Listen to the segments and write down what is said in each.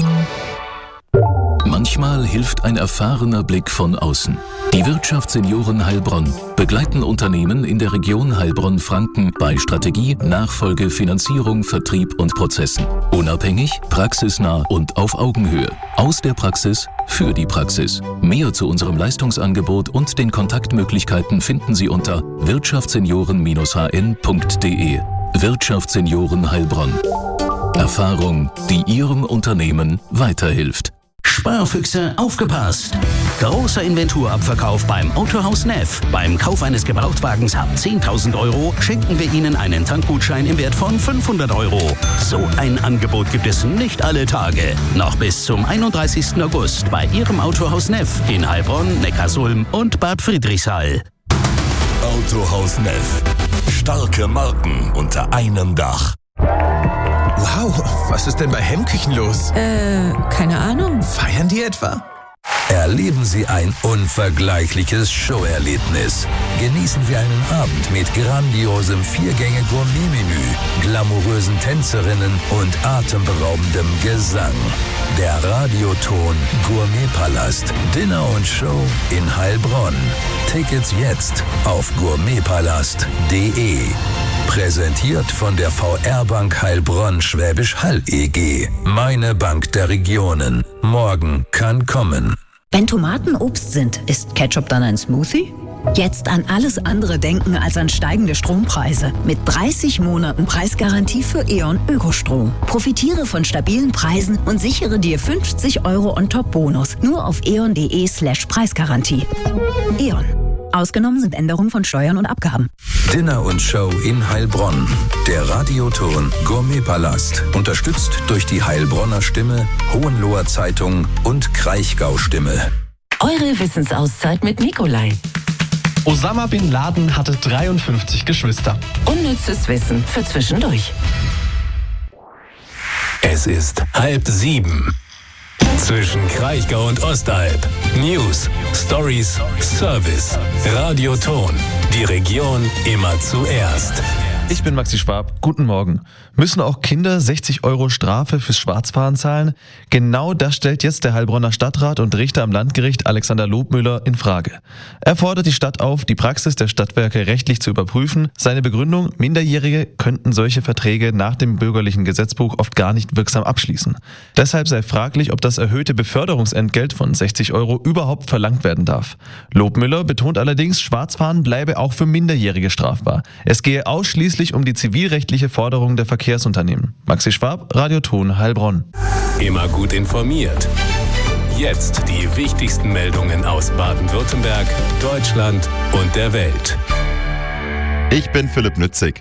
Manchmal hilft ein erfahrener Blick von außen. Die Wirtschaftssenioren Heilbronn begleiten Unternehmen in der Region Heilbronn-Franken bei Strategie, Nachfolge, Finanzierung, Vertrieb und Prozessen. Unabhängig, praxisnah und auf Augenhöhe. Aus der Praxis für die Praxis. Mehr zu unserem Leistungsangebot und den Kontaktmöglichkeiten finden Sie unter wirtschaftssenioren-hn.de. Wirtschaftssenioren Heilbronn. Erfahrung, die Ihrem Unternehmen weiterhilft. Sparfüchse, aufgepasst! Großer Inventurabverkauf beim Autohaus Neff. Beim Kauf eines Gebrauchtwagens ab 10.000 € schenken wir Ihnen einen Tankgutschein im Wert von 500 €. So ein Angebot gibt es nicht alle Tage. Noch bis zum 31. August bei Ihrem Autohaus Neff in Heilbronn, Neckarsulm und Bad Friedrichshall. Autohaus Neff. Starke Marken unter einem Dach. Wow, was ist denn bei Hemmküchen los? Keine Ahnung. Feiern die etwa? Erleben Sie ein unvergleichliches Showerlebnis. Genießen Sie einen Abend mit grandiosem 4-Gänge-Gourmet-Menü, glamourösen Tänzerinnen und atemberaubendem Gesang. Der Radioton Gourmetpalast. Dinner und Show in Heilbronn. Tickets jetzt auf gourmetpalast.de. Präsentiert von der VR-Bank Heilbronn Schwäbisch Hall EG. Meine Bank der Regionen. Morgen kann kommen. Wenn Tomaten Obst sind, ist Ketchup dann ein Smoothie? Jetzt an alles andere denken als an steigende Strompreise. Mit 30 Monaten Preisgarantie für E.ON Ökostrom. Profitiere von stabilen Preisen und sichere dir 50 € on-top-Bonus. Nur auf eon.de/Preisgarantie. E.ON. Ausgenommen sind Änderungen von Steuern und Abgaben. Dinner und Show in Heilbronn. Der Radioton Gourmetpalast. Unterstützt durch die Heilbronner Stimme, Hohenloher Zeitung und Kraichgau Stimme. Eure Wissensauszeit mit Nikolai. Osama Bin Laden hatte 53 Geschwister. Unnützes Wissen für zwischendurch. Es ist 6:30. Zwischen Kraichgau und Ostalb. News, Stories, Service. Radioton. Die Region immer zuerst. Ich bin Maxi Schwab. Guten Morgen. Müssen auch Kinder 60 € Strafe fürs Schwarzfahren zahlen? Genau das stellt jetzt der Heilbronner Stadtrat und Richter am Landgericht Alexander Lobmüller in Frage. Er fordert die Stadt auf, die Praxis der Stadtwerke rechtlich zu überprüfen. Seine Begründung: Minderjährige könnten solche Verträge nach dem bürgerlichen Gesetzbuch oft gar nicht wirksam abschließen. Deshalb sei fraglich, ob das erhöhte Beförderungsentgelt von 60 € überhaupt verlangt werden darf. Lobmüller betont allerdings, Schwarzfahren bleibe auch für Minderjährige strafbar. Es gehe ausschließlich um die zivilrechtliche Forderung der Verkehrsunternehmen. Maxi Schwab, Radioton Heilbronn. Immer gut informiert. Jetzt die wichtigsten Meldungen aus Baden-Württemberg, Deutschland und der Welt. Ich bin Philipp Nützig.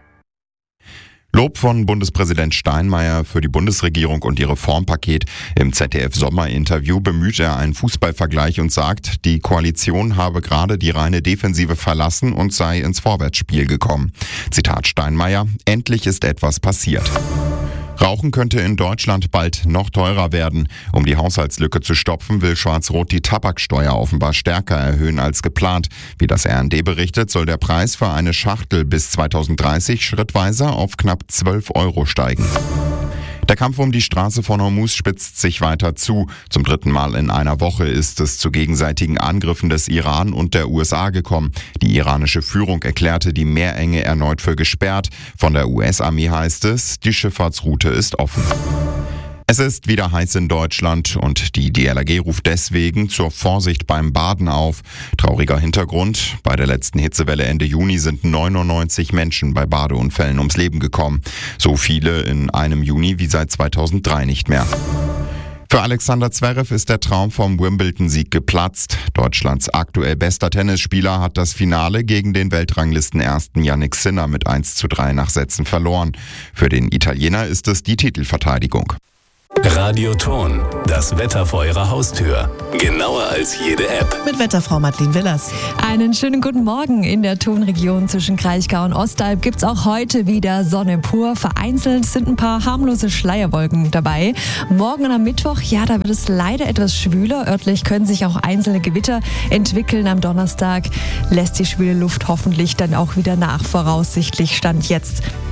Lob von Bundespräsident Steinmeier für die Bundesregierung und ihr Reformpaket. Im ZDF-Sommerinterview bemüht er einen Fußballvergleich und sagt, die Koalition habe gerade die reine Defensive verlassen und sei ins Vorwärtsspiel gekommen. Zitat Steinmeier: Endlich ist etwas passiert. Rauchen könnte in Deutschland bald noch teurer werden. Um die Haushaltslücke zu stopfen, will Schwarz-Rot die Tabaksteuer offenbar stärker erhöhen als geplant. Wie das RND berichtet, soll der Preis für eine Schachtel bis 2030 schrittweise auf knapp 12 € steigen. Der Kampf um die Straße von Hormuz spitzt sich weiter zu. Zum 3. Mal in einer Woche ist es zu gegenseitigen Angriffen des Iran und der USA gekommen. Die iranische Führung erklärte die Meerenge erneut für gesperrt. Von der US-Armee heißt es, die Schifffahrtsroute ist offen. Es ist wieder heiß in Deutschland und die DLRG ruft deswegen zur Vorsicht beim Baden auf. Trauriger Hintergrund: Bei der letzten Hitzewelle Ende Juni sind 99 Menschen bei Badeunfällen ums Leben gekommen. So viele in einem Juni wie seit 2003 nicht mehr. Für Alexander Zverev ist der Traum vom Wimbledon-Sieg geplatzt. Deutschlands aktuell bester Tennisspieler hat das Finale gegen den Weltranglisten-Ersten Jannik Sinner mit 1:3 nach Sätzen verloren. Für den Italiener ist es die Titelverteidigung. Radioton, das Wetter vor Ihrer Haustür. Genauer als jede App. Mit Wetterfrau Madeleine Willers. Einen schönen guten Morgen. In der Tonregion zwischen Kraichgau und Ostalb gibt's auch heute wieder Sonne pur. Vereinzelt sind ein paar harmlose Schleierwolken dabei. Morgen und am Mittwoch, ja, da wird es leider etwas schwüler. Örtlich können sich auch einzelne Gewitter entwickeln. Am Donnerstag lässt die schwüle Luft hoffentlich dann auch wieder nach. Voraussichtlich Stand jetzt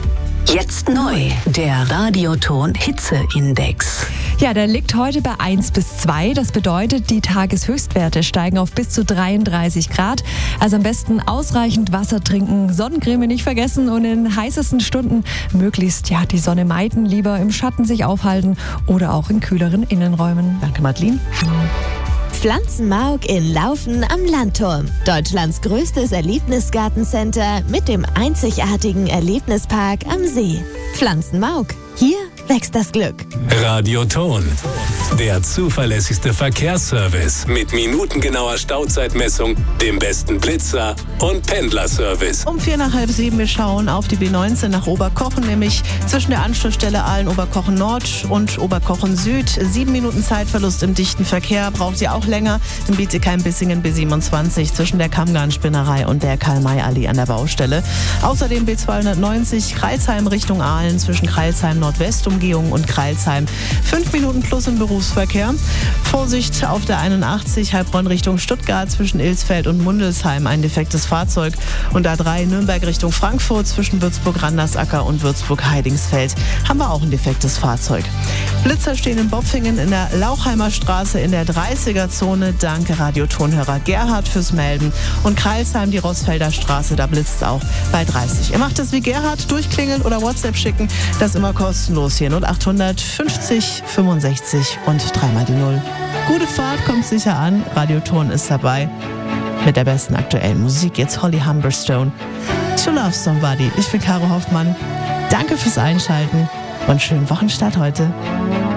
Jetzt neu, der Radioton Hitzeindex. Ja, der liegt heute bei 1 bis 2. Das bedeutet, die Tageshöchstwerte steigen auf bis zu 33 Grad. Also am besten ausreichend Wasser trinken, Sonnencreme nicht vergessen und in heißesten Stunden möglichst die Sonne meiden, lieber im Schatten sich aufhalten oder auch in kühleren Innenräumen. Danke, Madeline. Pflanzenmauk in Laufen am Landturm. Deutschlands größtes Erlebnisgartencenter mit dem einzigartigen Erlebnispark am See. Pflanzenmauk. Hier wächst das Glück. Radioton. Der zuverlässigste Verkehrsservice mit minutengenauer Stauzeitmessung, dem besten Blitzer und Pendlerservice. Um 6:45. Wir schauen auf die B19 nach Oberkochen, nämlich zwischen der Anschlussstelle Aalen-Oberkochen Nord und Oberkochen Süd. 7 Minuten Zeitverlust im dichten Verkehr. Braucht ihr auch länger? In Bietigheim-Bissingen B27 zwischen der Kammgarn-Spinnerei und der Karl-May-Allee an der Baustelle. Außerdem B290 Crailsheim Richtung Aalen zwischen Crailsheim Nordwestumgehung und Crailsheim. 5 Minuten plus im Berufsverkehr. Vorsicht auf der 81 Heilbronn Richtung Stuttgart zwischen Ilsfeld und Mundelsheim ein defektes Fahrzeug. Und A3 Nürnberg Richtung Frankfurt zwischen Würzburg-Randersacker und Würzburg-Heidingsfeld haben wir auch ein defektes Fahrzeug. Blitzer stehen in Bopfingen in der Lauchheimer Straße in der 30er-Zone. Danke Radiotonhörer Gerhard fürs Melden. Und Crailsheim, die Rossfelder Straße, da blitzt es auch bei 30. Ihr macht das wie Gerhard, durchklingeln oder WhatsApp schicken. Das ist immer kostenlos hier. 0800 50 65 und 3 die 0. Gute Fahrt, kommt sicher an. Radioton ist dabei mit der besten aktuellen Musik. Jetzt Holly Humberstone. To Love Somebody. Ich bin Caro Hoffmann. Danke fürs Einschalten und schönen Wochenstart heute.